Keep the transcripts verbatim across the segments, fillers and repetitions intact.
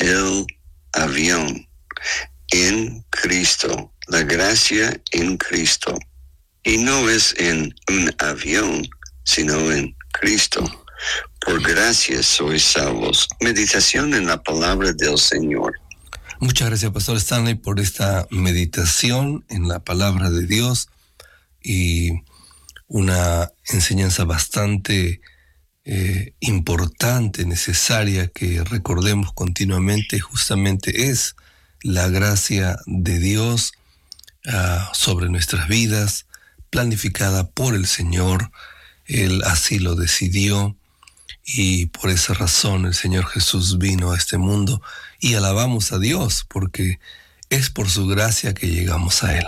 el avión. En Cristo, la gracia en Cristo. Y no es en un avión, sino en Cristo. Por gracia sois salvos. Meditación en la palabra del Señor. Muchas gracias, Pastor Stanley, por esta meditación en la palabra de Dios y una enseñanza bastante eh, importante, necesaria, que recordemos continuamente. Justamente es la gracia de Dios uh, sobre nuestras vidas, planificada por el Señor. Él así lo decidió y por esa razón el Señor Jesús vino a este mundo, y alabamos a Dios porque es por su gracia que llegamos a Él.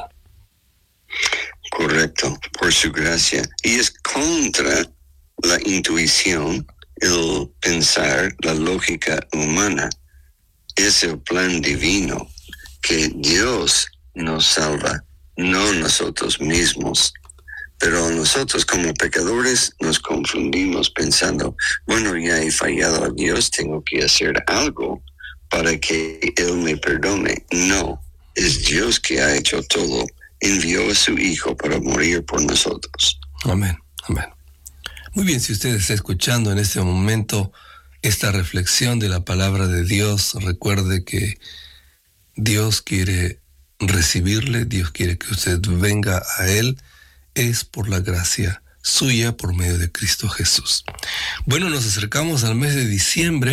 Correcto, por su gracia. Y es contra la intuición, el pensar, la lógica humana. Es el plan divino que Dios nos salva, no nosotros mismos. Pero nosotros como pecadores nos confundimos pensando, bueno, ya he fallado a Dios, tengo que hacer algo para que Él me perdone. No, es Dios que ha hecho todo. Envió a su Hijo para morir por nosotros. Amén, amén. Muy bien, si usted está escuchando en este momento esta reflexión de la palabra de Dios, recuerde que Dios quiere recibirle, Dios quiere que usted venga a Él, es por la gracia suya por medio de Cristo Jesús. Bueno, nos acercamos al mes de diciembre,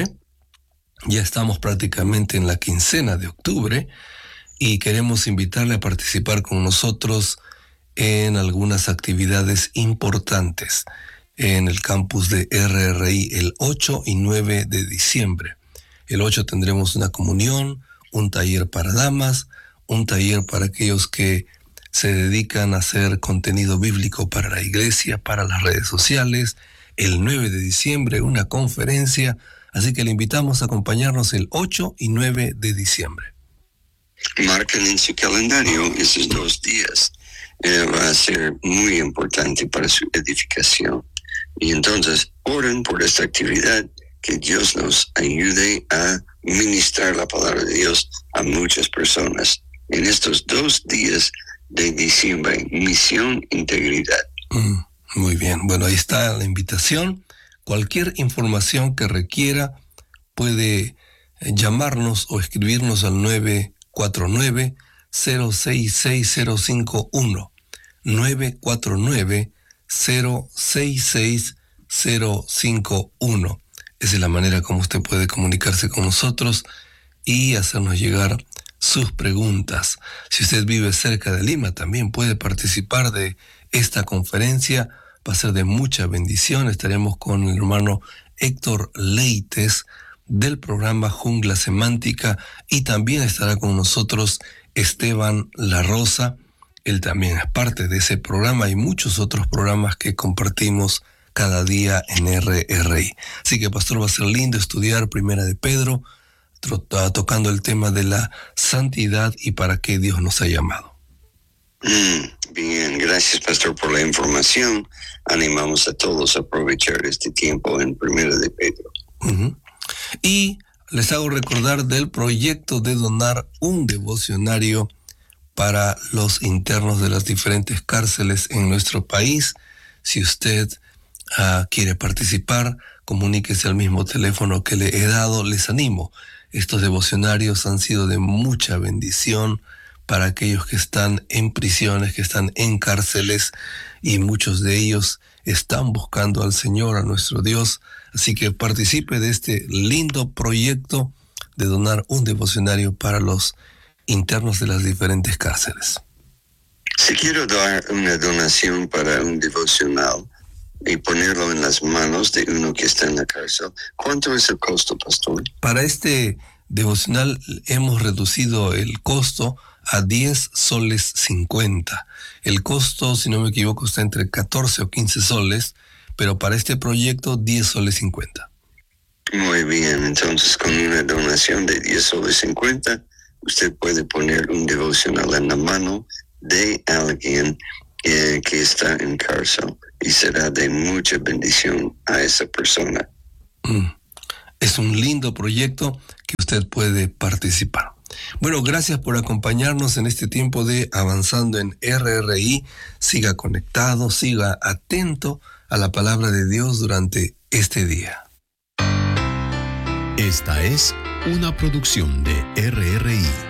ya estamos prácticamente en la quincena de octubre y queremos invitarle a participar con nosotros en algunas actividades importantes en el campus de R R I el ocho y nueve de diciembre. El ocho tendremos una comunión, un taller para damas, un taller para aquellos que se dedican a hacer contenido bíblico para la iglesia, para las redes sociales. El nueve de diciembre una conferencia, así que le invitamos a acompañarnos el ocho y nueve de diciembre. Marquen en su calendario esos dos días. Eh, va a ser muy importante para su edificación. Y entonces, oren por esta actividad, que Dios nos ayude a ministrar la palabra de Dios a muchas personas. En estos dos días de diciembre, misión, integridad. Mm, muy bien, bueno, ahí está la invitación. Cualquier información que requiera puede llamarnos o escribirnos al nueve cuatro nueve, cero seis seis cero cinco uno, nueve cuatro nueve, cero seis seis cero cinco uno. Esa es la manera como usted puede comunicarse con nosotros y hacernos llegar sus preguntas. Si usted vive cerca de Lima, también puede participar de esta conferencia. Va a ser de mucha bendición. Estaremos con el hermano Héctor Leites del programa Jungla Semántica, y también estará con nosotros Esteban La Rosa. Él también es parte de ese programa y muchos otros programas que compartimos cada día en R R I. Así que, pastor, va a ser lindo estudiar Primera de Pedro, tocando el tema de la santidad y para qué Dios nos ha llamado. Mm, bien, gracias, pastor, por la información. Animamos a todos a aprovechar este tiempo en Primera de Pedro. Uh-huh. Y les hago recordar del proyecto de donar un devocionario para los internos de las diferentes cárceles en nuestro país. Si usted uh, quiere participar, comuníquese al mismo teléfono que le he dado. Les animo. Estos devocionarios han sido de mucha bendición para aquellos que están en prisiones, que están en cárceles, y muchos de ellos están buscando al Señor, a nuestro Dios. Así que participe de este lindo proyecto de donar un devocionario para los internos de las diferentes cárceles. Si quiero dar una donación para un devocional y ponerlo en las manos de uno que está en la cárcel, ¿cuánto es el costo, pastor? Para este devocional hemos reducido el costo a diez soles cincuenta. El costo, si no me equivoco, está entre catorce o quince soles, pero para este proyecto diez soles cincuenta. Muy bien, entonces con una donación de diez soles cincuenta, usted puede poner un devocional en la mano de alguien eh, que está en cárcel, y será de mucha bendición a esa persona. Mm. Es un lindo proyecto que usted puede participar. Bueno, gracias por acompañarnos en este tiempo de Avanzando en R R I. Siga conectado, siga atento a la palabra de Dios durante este día. Esta es una producción de R R I.